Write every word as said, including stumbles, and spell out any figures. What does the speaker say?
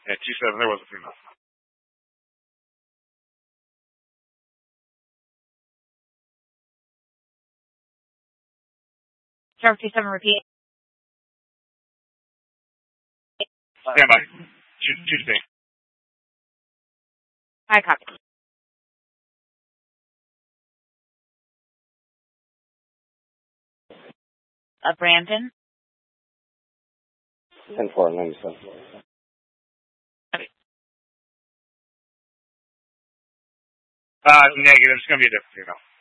Yeah, two seven. There was a female. Charlie two seven, repeat. Stand by. Two two to me. I copy. Uh, Brandon. ten four ninety-seven. Okay. Uh, negative. It's going to be a different female.